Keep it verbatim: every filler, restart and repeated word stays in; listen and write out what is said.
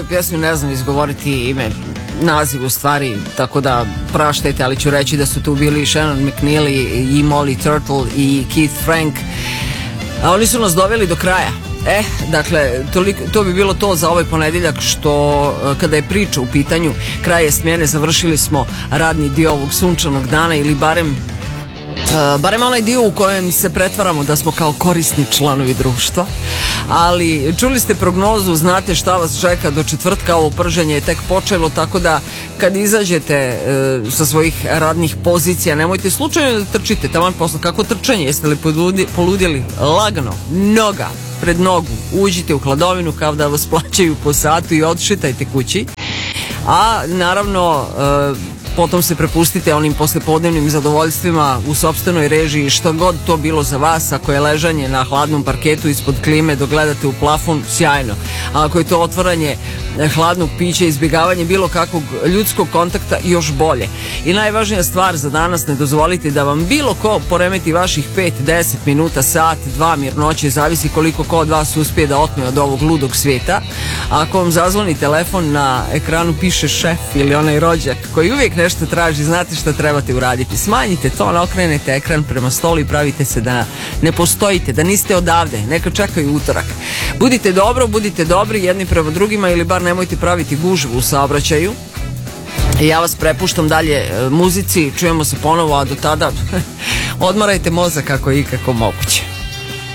ovoj pjesmi ne znam izgovoriti ime, naziv u stvari, tako da praštajte, ali ću reći da su tu bili Shannon McNeely i Molly Turtle i Keith Frank, a oni su nas doveli do kraja. E, dakle, toliko, to bi bilo to za ovaj ponedjeljak, što kada je priča u pitanju, kraj je smjene, završili smo radni dio ovog sunčanog dana, ili barem Uh, barem onaj dio u kojem se pretvaramo da smo kao korisni članovi društva. Ali čuli ste prognozu, znate šta vas čeka do četvrtka, ovo prženje je tek počelo, tako da kad izađete uh, sa svojih radnih pozicija, nemojte slučajno da trčite taman posla. Kako trčanje, jeste li poludi, poludjeli? Lagano, noga pred nogu, uđite u hladovinu kao da vas plaćaju po satu i odšitajte kući. A naravno uh, potom se prepustite onim poslepodnevnim zadovoljstvima u sopstvenoj režiji, što god to bilo za vas. Ako je ležanje na hladnom parketu ispod klime dok gledate u plafon, sjajno. A ako je to otvaranje hladnog pića, izbjegavanje bilo kakvog ljudskog kontakta, još bolje. I najvažnija stvar za danas, ne dozvolite da vam bilo ko poremeti vaših pet, deset minuta, sat, dva mirnoće, zavisi koliko ko od vas uspije da otme od ovog ludog svijeta. A ako vam zazvoni telefon, na ekranu piše šef ili onaj rođak koji uvijek nešto traži, znate šta trebate uraditi. Smanjite ton, okrenete ekran prema stolu i pravite se da ne postojite, da niste odavde, neka čekaju utorak. Budite dobro, budite dobri jedni prema drugima, ili bar nemojte praviti gužvu u saobraćaju. Ja vas prepuštam dalje muzici, čujemo se ponovo, a do tada odmarajte mozak kako je ikako moguće.